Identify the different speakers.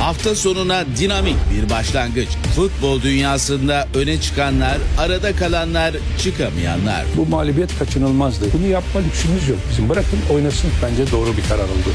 Speaker 1: Hafta sonuna dinamik bir başlangıç. Futbol dünyasında öne çıkanlar, arada kalanlar, çıkamayanlar.
Speaker 2: Bu mağlubiyet kaçınılmazdı. Bunu yapma lüksümüz yok bizim. Bırakın oynasın. Bence doğru bir karar oldu.